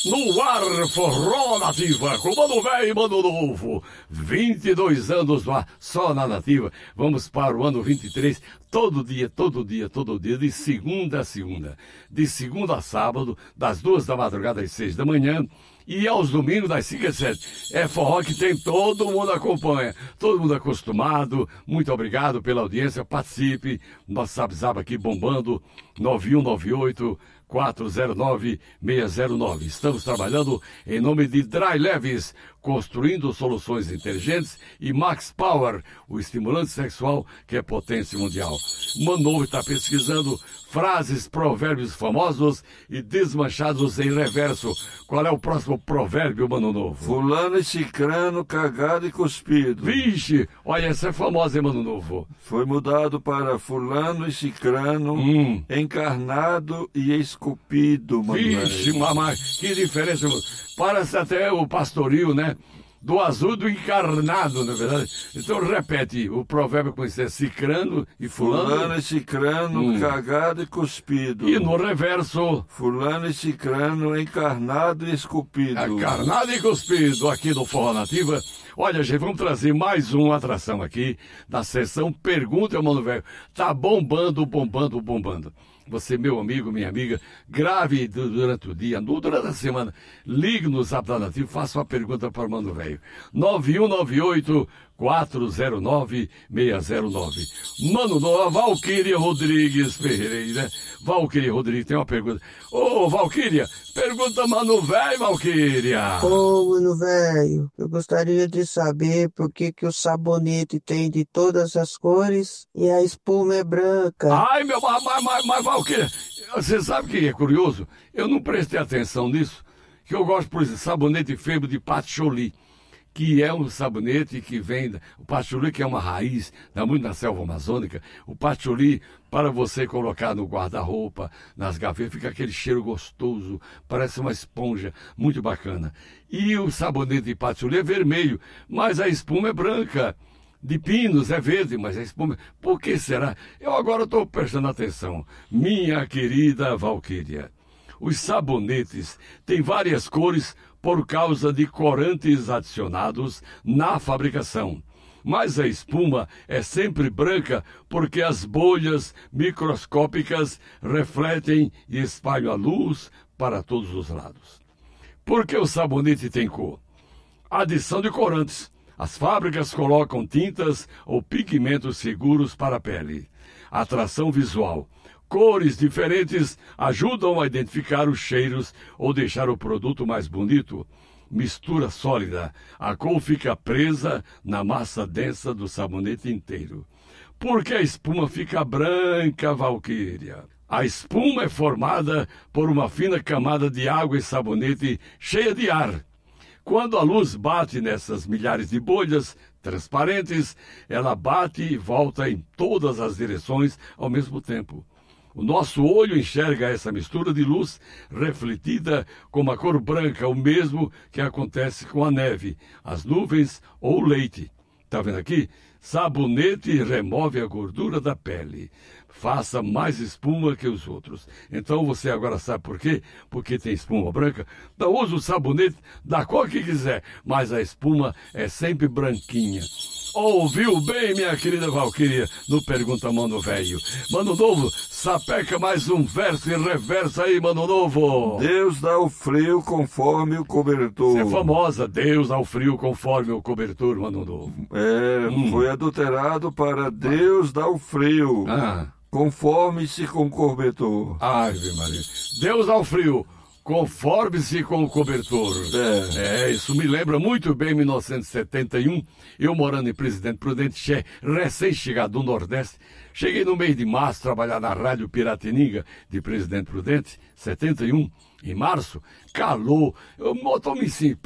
No ar, Forró Nativa, com Mano Velho e Mano Novo. 22 anos no ar, só na Nativa. Vamos para o ano 23, todo dia, de segunda a segunda. De segunda a sábado, das 2 da madrugada às 6 da manhã. E aos domingos, das 5 às 7. É forró que tem, todo mundo acompanha. Todo mundo acostumado. Muito obrigado pela audiência. Participe. Nosso Zap aqui bombando. 9198-409-609. Estamos trabalhando em nome de Dry Leves, construindo soluções inteligentes, e Max Power, o estimulante sexual que é potência mundial. Mano Novo está pesquisando frases, provérbios famosos e desmanchados em reverso. Qual é o próximo provérbio, Mano Novo? Fulano e cicrano, cagado e cuspido. Vixe, olha, essa é famosa, hein, Mano Novo? Foi mudado para fulano e cicrano, encarnado e esculpido, mano. Vixe, mamãe, que diferença. Parece até o pastoril, né? Do azul e do encarnado, na verdade. Então repete o provérbio com isso, é cicrano e fulano. Fulano e cicrano, cagado e cuspido. E no reverso, fulano e cicrano, encarnado e esculpido. Encarnado e cuspido, aqui no Forró Nativa. Olha, gente, vamos trazer mais uma atração aqui na sessão Pergunta, Mano Velho. Tá bombando. Você, meu amigo, minha amiga, grave durante o dia, durante a semana, ligue no Zap da Nativa, faça uma pergunta para o Mano Velho. 9198-409-609. Mano Novo, Valquíria Rodrigues Ferreira. Valquíria Rodrigues tem uma pergunta. Ô, Valquíria, pergunta Mano Velho, Valquíria. Ô, Mano Velho, eu gostaria de saber por que o sabonete tem de todas as cores e a espuma é branca. Ai, meu, mas Valquíria, você sabe o que é curioso? Eu não prestei atenção nisso, que eu gosto, por exemplo, sabonete febo de patchouli, que é um sabonete que vem, o patchouli, que é uma raiz, dá muito na selva amazônica. O patchouli, para você colocar no guarda-roupa, nas gavetas, fica aquele cheiro gostoso, parece uma esponja, muito bacana. E o sabonete de patchouli é vermelho, mas a espuma é branca. De pinos é verde, mas a espuma... Por que será? Eu agora estou prestando atenção. Minha querida Valquíria, os sabonetes têm várias cores por causa de corantes adicionados na fabricação. Mas a espuma é sempre branca porque as bolhas microscópicas refletem e espalham a luz para todos os lados. Por que o sabonete tem cor? Adição de corantes. As fábricas colocam tintas ou pigmentos seguros para a pele. Atração visual. Cores diferentes ajudam a identificar os cheiros ou deixar o produto mais bonito. Mistura sólida. A cor fica presa na massa densa do sabonete inteiro. Por que a espuma fica branca, Valquíria? A espuma é formada por uma fina camada de água e sabonete cheia de ar. Quando a luz bate nessas milhares de bolhas transparentes, ela bate e volta em todas as direções ao mesmo tempo. O nosso olho enxerga essa mistura de luz refletida com uma cor branca, o mesmo que acontece com a neve, as nuvens ou o leite. Está vendo aqui? Sabonete remove a gordura da pele. Faça mais espuma que os outros. Então você agora sabe por quê? Porque tem espuma branca. Então usa o sabonete da cor que quiser, mas a espuma é sempre branquinha. Ouviu bem, minha querida Valquíria, no Pergunta Mano Velho. Mano Novo, sapeca mais um verso e reverso aí, Mano Novo. Deus dá o frio conforme o cobertor. Você é famosa, Deus dá o frio conforme o cobertor, Mano Novo. Foi adulterado para Deus dá o frio. Conforme-se com o cobertor. Ave Maria. Deus dá o frio. Conforme-se com o cobertor. Isso me lembra muito bem 1971, eu morando em Presidente Prudente, recém-chegado do Nordeste. Cheguei no mês de março, trabalhar na Rádio Piratininga de Presidente Prudente, 71, em março, calor. Eu me